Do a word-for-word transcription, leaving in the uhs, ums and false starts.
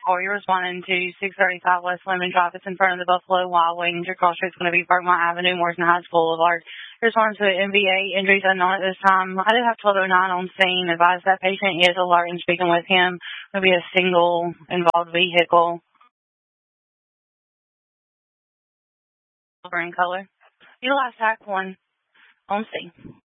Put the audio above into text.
call. You're responding to six thirty-five West Lemon Drive. It's in front of the Buffalo Wild Wings. Your call street's going to be Bergmont Avenue, Morrison Heights Boulevard. You're responding to N B A. Injuries unknown at this time. I do have twelve oh nine on scene. Advise that patient is alert and speaking with him. It'll be a single involved vehicle. Silver in color. Utilize tack one on scene.